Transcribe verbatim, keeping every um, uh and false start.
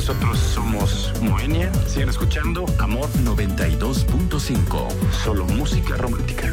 Nosotros somos Moenia. Siguen escuchando Amor noventa y dos punto cinco. Solo música romántica.